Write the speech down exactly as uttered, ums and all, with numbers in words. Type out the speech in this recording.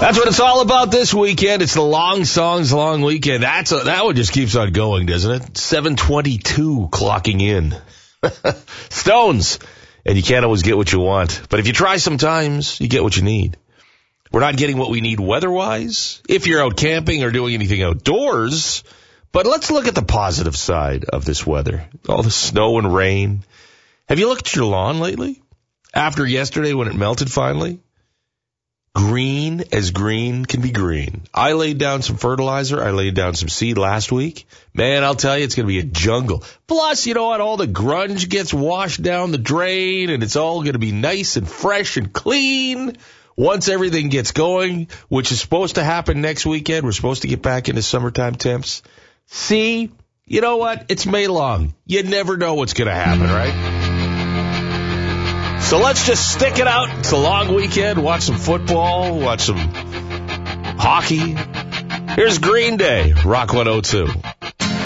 That's what it's all about this weekend. It's the long songs, long weekend. That's a, that one just keeps on going, doesn't it? seven twenty-two clocking in. Stones. And you can't always get what you want. But if you try sometimes, you get what you need. We're not getting what we need weather-wise, if you're out camping or doing anything outdoors. But let's look at the positive side of this weather. All the snow and rain. Have you looked at your lawn lately? After yesterday when it melted finally? Green as green can be green. I laid down some fertilizer. I laid down some seed last week. Man, I'll tell you, it's going to be a jungle. Plus, you know what? All the grunge gets washed down the drain, and it's all going to be nice and fresh and clean once everything gets going, which is supposed to happen next weekend. We're supposed to get back into summertime temps. See, you know what? It's May long. You never know what's going to happen, right? So let's just stick it out. It's a long weekend. Watch some football. Watch some hockey. Here's Green Day, Rock one oh two.